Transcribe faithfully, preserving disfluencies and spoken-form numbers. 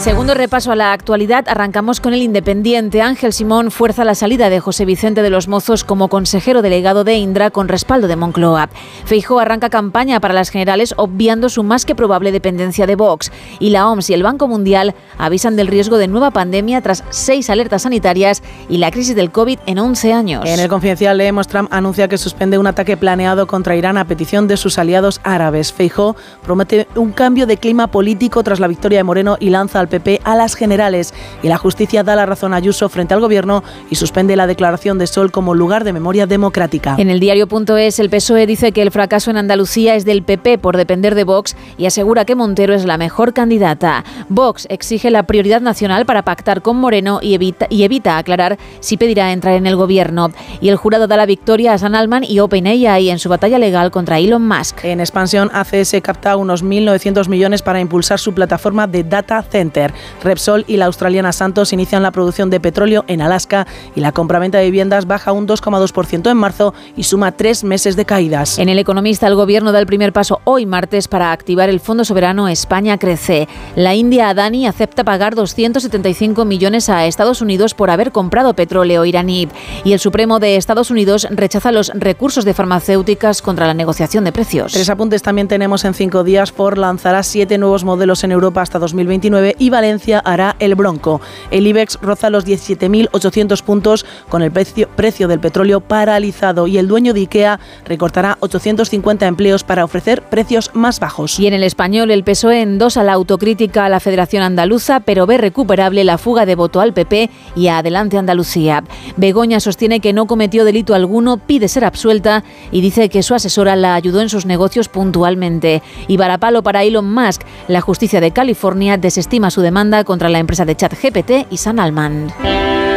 Segundo repaso a la actualidad, arrancamos con El Independiente. Ángel Simón fuerza la salida de José Vicente de los Mozos como consejero delegado de Indra con respaldo de Moncloa. Feijóo arranca campaña para las generales obviando su más que probable dependencia de Vox. Y la O M S y el Banco Mundial avisan del riesgo de nueva pandemia tras seis alertas sanitarias y la crisis del COVID en once años. En El Confidencial leemos: Trump anuncia que suspende un ataque planeado contra Irán a petición de sus aliados árabes. Feijóo promete un cambio de clima político tras la victoria de Moreno y lanza al P P a las generales. Y la justicia da la razón a Ayuso frente al gobierno y suspende la declaración de Sol como lugar de memoria democrática. En el diario.es, el P S O E dice que el fracaso en Andalucía es del P P por depender de Vox y asegura que Montero es la mejor candidata. Vox exige la prioridad nacional para pactar con Moreno y evita, y evita aclarar si pedirá entrar en el gobierno. Y el jurado da la victoria a Sam Altman y OpenAI en su batalla legal contra Elon Musk. En expansión, A C S capta unos mil novecientos millones para impulsar su plataforma de data center. Repsol y la australiana Santos inician la producción de petróleo en Alaska y la compraventa de viviendas baja un dos coma dos por ciento en marzo y suma tres meses de caídas. En El Economista, el gobierno da el primer paso hoy martes para activar el Fondo Soberano España Crece. La India Adani acepta pagar doscientos setenta y cinco millones a Estados Unidos por haber comprado petróleo iraní. Y el Supremo de Estados Unidos rechaza los recursos de farmacéuticas contra la negociación de precios. Tres apuntes también tenemos en cinco días. Ford lanzará siete nuevos modelos en Europa hasta dos mil veintinueve y Valencia hará el Bronco. El IBEX roza los diecisiete mil ochocientos puntos con el precio, precio del petróleo paralizado y el dueño de IKEA recortará ochocientos cincuenta empleos para ofrecer precios más bajos. Y en El Español, el P S O E endosa la autocrítica a la Federación Andaluza, pero ve recuperable la fuga de voto al P P y a Adelante Andalucía. Begoña sostiene que no cometió delito alguno, pide ser absuelta y dice que su asesora la ayudó en sus negocios puntualmente. Y varapalo para Elon Musk. La justicia de California desestima su demanda contra la empresa de ChatGPT y Sam Altman.